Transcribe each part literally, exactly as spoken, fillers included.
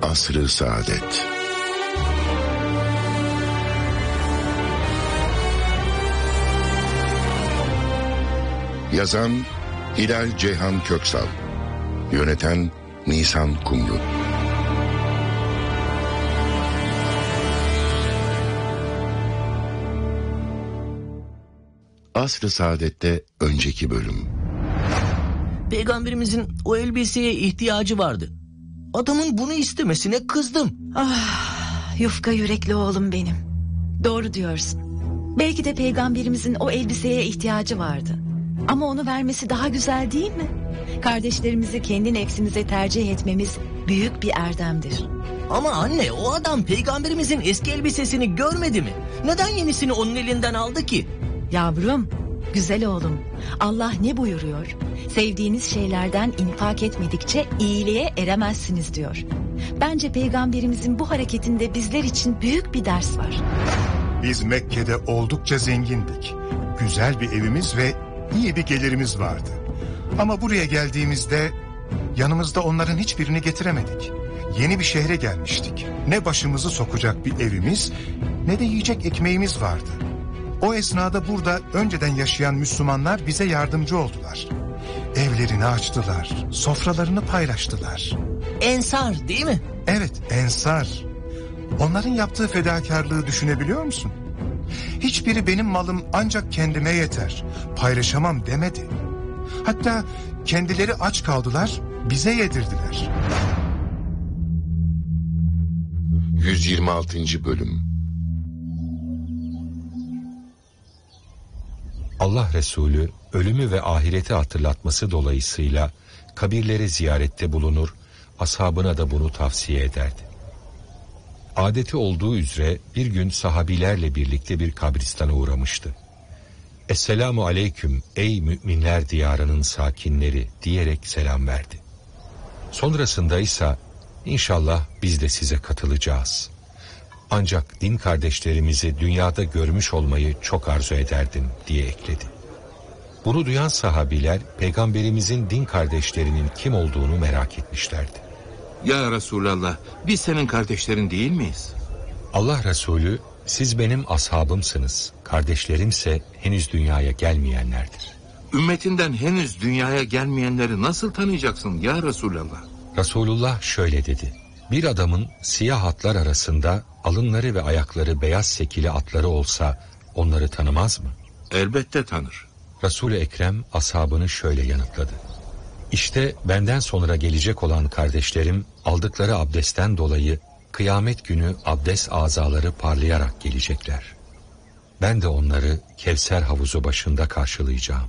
Asr-ı Saadet. Yazan Hilal Ceyhan Köksal, yöneten Nisan Kumru. Asr-ı Saadet'te önceki bölüm. Peygamberimizin o elbiseye ihtiyacı vardı. Adamın bunu istemesine kızdım. Ah, yufka yürekli oğlum benim. Doğru diyorsun. Belki de peygamberimizin o elbiseye ihtiyacı vardı. Ama onu vermesi daha güzel değil mi? Kardeşlerimizi kendi nefsimize tercih etmemiz büyük bir erdemdir. Ama anne, o adam peygamberimizin eski elbisesini görmedi mi? Neden yenisini onun elinden aldı ki? Yavrum, güzel oğlum, Allah ne buyuruyor? Sevdiğiniz şeylerden infak etmedikçe iyiliğe eremezsiniz diyor. Bence peygamberimizin bu hareketinde bizler için büyük bir ders var. Biz Mekke'de oldukça zengindik. Güzel bir evimiz ve iyi bir gelirimiz vardı. Ama buraya geldiğimizde yanımızda onların hiçbirini getiremedik. Yeni bir şehre gelmiştik. Ne başımızı sokacak bir evimiz ne de yiyecek ekmeğimiz vardı. O esnada burada önceden yaşayan Müslümanlar bize yardımcı oldular. Evlerini açtılar, sofralarını paylaştılar. Ensar değil mi? Evet, Ensar. Onların yaptığı fedakarlığı düşünebiliyor musun? Hiçbiri benim malım ancak kendime yeter, paylaşamam demedi. Hatta kendileri aç kaldılar, bize yedirdiler. yüz yirmi altıncı bölüm. Allah Resulü ölümü ve ahireti hatırlatması dolayısıyla kabirlere ziyarette bulunur, ashabına da bunu tavsiye ederdi. Adeti olduğu üzere bir gün sahabilerle birlikte bir kabristana uğramıştı. Esselamu aleyküm ey müminler diyarının sakinleri diyerek selam verdi. Sonrasında ise inşallah biz de size katılacağız. Ancak din kardeşlerimizi dünyada görmüş olmayı çok arzu ederdim diye ekledi. Bunu duyan sahabiler peygamberimizin din kardeşlerinin kim olduğunu merak etmişlerdi. Ya Resulallah, biz senin kardeşlerin değil miyiz? Allah Resulü, siz benim ashabımsınız, kardeşlerimse henüz dünyaya gelmeyenlerdir. Ümmetinden henüz dünyaya gelmeyenleri nasıl tanıyacaksın ya Resulallah? Resulullah şöyle dedi. Bir adamın siyah atlar arasında alınları ve ayakları beyaz sekili atları olsa onları tanımaz mı? Elbette tanır. Resul-i Ekrem ashabını şöyle yanıtladı. İşte benden sonra gelecek olan kardeşlerim aldıkları abdestten dolayı kıyamet günü abdest azaları parlayarak gelecekler. Ben de onları Kevser havuzu başında karşılayacağım.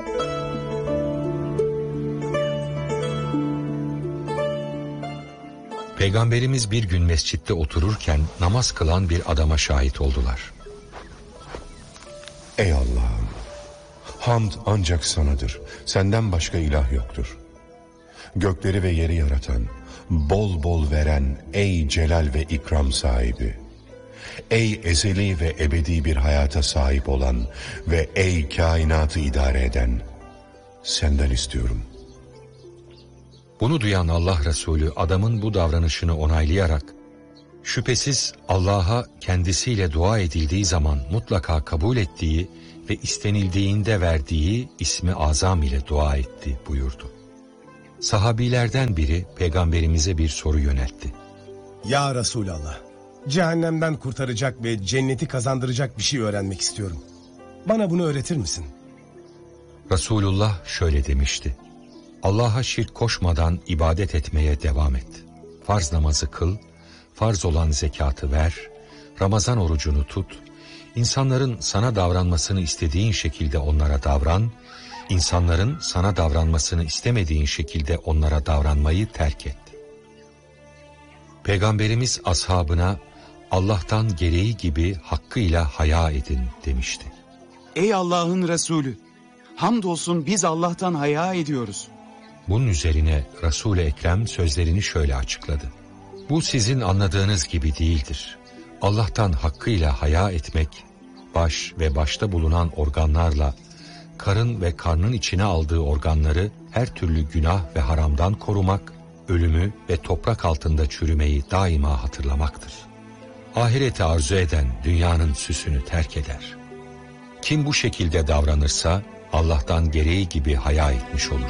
Peygamberimiz bir gün mescitte otururken namaz kılan bir adama şahit oldular. Ey Allah'ım! Hamd ancak sanadır. Senden başka ilah yoktur. Gökleri ve yeri yaratan, bol bol veren ey celal ve ikram sahibi. Ey ezeli ve ebedi bir hayata sahip olan ve ey kainatı idare eden. Senden istiyorum. Bunu duyan Allah Resulü adamın bu davranışını onaylayarak, şüphesiz Allah'a kendisiyle dua edildiği zaman mutlaka kabul ettiği ve istenildiğinde verdiği ismi azam ile dua etti buyurdu. Sahabilerden biri peygamberimize bir soru yöneltti. Ya Resulallah, cehennemden kurtaracak ve cenneti kazandıracak bir şey öğrenmek istiyorum. Bana bunu öğretir misin? Resulullah şöyle demişti. Allah'a şirk koşmadan ibadet etmeye devam et. Farz namazı kıl, farz olan zekatı ver, Ramazan orucunu tut, insanların sana davranmasını istediğin şekilde onlara davran, insanların sana davranmasını istemediğin şekilde onlara davranmayı terk et. Peygamberimiz ashabına Allah'tan gereği gibi hakkıyla haya edin demişti. Ey Allah'ın Resulü, hamdolsun biz Allah'tan haya ediyoruz. Bunun üzerine Resul-i Ekrem sözlerini şöyle açıkladı. Bu sizin anladığınız gibi değildir. Allah'tan hakkıyla haya etmek, baş ve başta bulunan organlarla, karın ve karnın içine aldığı organları her türlü günah ve haramdan korumak, ölümü ve toprak altında çürümeyi daima hatırlamaktır. Ahireti arzu eden dünyanın süsünü terk eder. Kim bu şekilde davranırsa Allah'tan gereği gibi haya etmiş olur.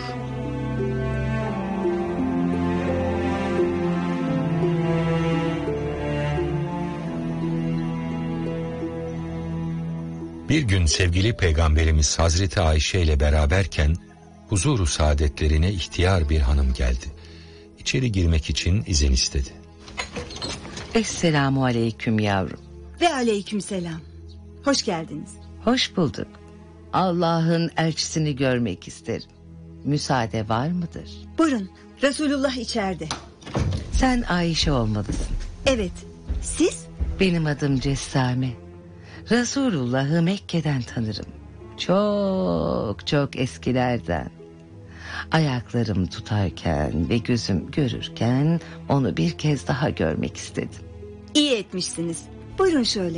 Bir gün sevgili Peygamberimiz Hazreti Ayşe ile beraberken huzuru saadetlerine ihtiyar bir hanım geldi. İçeri girmek için izin istedi. Esselamu aleyküm yavrum. Ve aleykümselam. Hoş geldiniz. Hoş bulduk. Allah'ın elçisini görmek isterim. Müsaade var mıdır? Buyurun, Resulullah içeride. Sen Ayşe olmalısın. Evet, siz? Benim adım Cessame. Resulullah'ı Mekke'den tanırım. Çok çok eskilerden. Ayaklarım tutarken ve gözüm görürken onu bir kez daha görmek istedim. İyi etmişsiniz. Buyurun şöyle.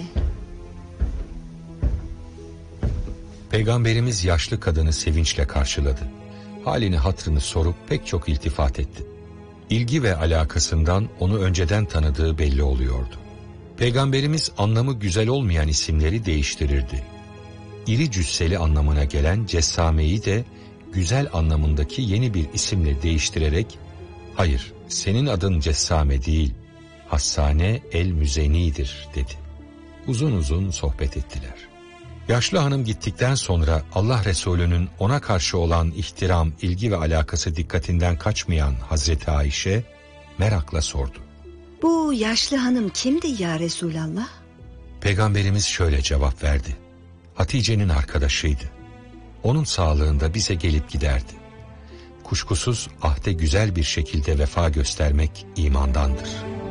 Peygamberimiz yaşlı kadını sevinçle karşıladı. Halini hatrını sorup pek çok iltifat etti. İlgi ve alakasından onu önceden tanıdığı belli oluyordu. Peygamberimiz anlamı güzel olmayan isimleri değiştirirdi. İri cüsseli anlamına gelen Cessame'yi de güzel anlamındaki yeni bir isimle değiştirerek "Hayır, senin adın Cessame değil, Hassane el-Müzeni'dir" dedi. Uzun uzun sohbet ettiler. Yaşlı hanım gittikten sonra Allah Resulü'nün ona karşı olan ihtiram, ilgi ve alakası dikkatinden kaçmayan Hazreti Ayşe merakla sordu. Bu yaşlı hanım kimdi ya Resulallah? Peygamberimiz şöyle cevap verdi. Hatice'nin arkadaşıydı. Onun sağlığında bize gelip giderdi. Kuşkusuz ahde güzel bir şekilde vefa göstermek imandandır.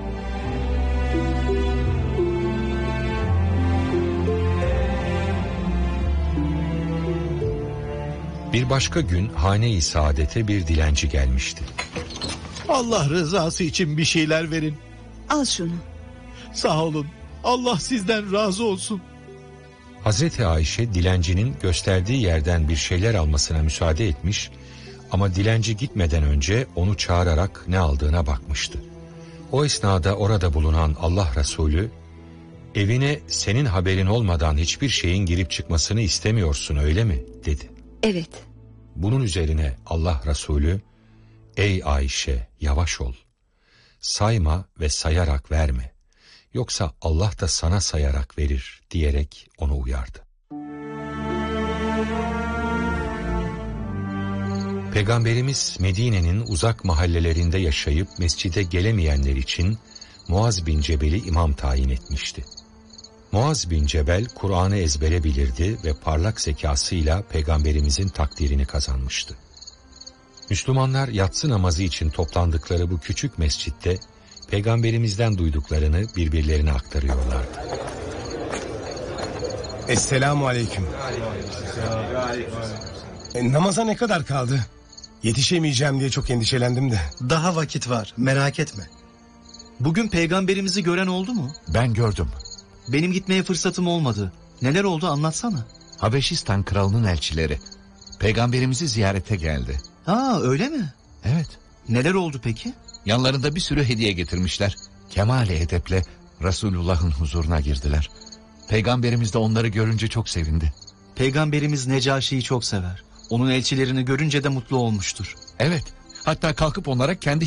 Bir başka gün hane-i saadete bir dilenci gelmişti. Allah rızası için bir şeyler verin. Al şunu. Sağ olun. Allah sizden razı olsun. Hazreti Ayşe dilencinin gösterdiği yerden bir şeyler almasına müsaade etmiş ama dilenci gitmeden önce onu çağırarak ne aldığına bakmıştı. O esnada orada bulunan Allah Resulü, "Evine senin haberin olmadan hiçbir şeyin girip çıkmasını istemiyorsun, öyle mi?" dedi. Evet. Bunun üzerine Allah Resulü, "Ey Ayşe, yavaş ol. Sayma ve sayarak verme. Yoksa Allah da sana sayarak verir" diyerek onu uyardı. Peygamberimiz Medine'nin uzak mahallelerinde yaşayıp mescide gelemeyenler için Muaz bin Cebel'i imam tayin etmişti. Muaz bin Cebel Kur'an'ı ezbere bilirdi ve parlak zekasıyla Peygamberimizin takdirini kazanmıştı. Müslümanlar yatsı namazı için toplandıkları bu küçük mescitte Peygamberimizden duyduklarını birbirlerine aktarıyorlardı. Esselamu aleyküm. E, namaza ne kadar kaldı? Yetişemeyeceğim diye çok endişelendim de. Daha vakit var, merak etme. Bugün peygamberimizi gören oldu mu? Ben gördüm. Benim gitmeye fırsatım olmadı. Neler oldu anlatsana. Habeşistan kralının elçileri peygamberimizi ziyarete geldi. Ha, öyle mi? Evet. Neler oldu peki? Yanlarında bir sürü hediye getirmişler. Kemal-i edeple Resulullah'ın huzuruna girdiler. Peygamberimiz de onları görünce çok sevindi. Peygamberimiz Necaşi'yi çok sever. Onun elçilerini görünce de mutlu olmuştur. Evet. Hatta kalkıp onlara kendi